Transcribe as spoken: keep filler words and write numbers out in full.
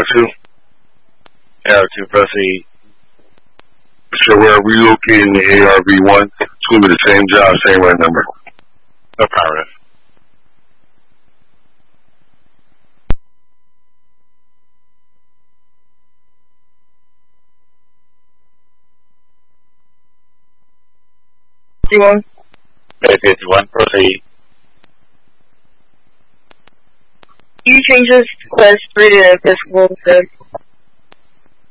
two. Arrow two, proceed. So we're relocating the A R V one. It's going to be the same job, same right number. Affirmative. fifty-one. Bay fifty-one, proceed. You change this quest three to Episcopal instead.